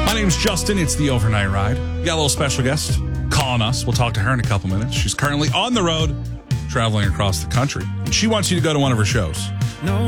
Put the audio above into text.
My name's Justin. It's the Overnight Ride. We got a little special guest calling us. We'll talk to her in a couple minutes. She's currently on the road, traveling across the country. And she wants you to go to one of her shows.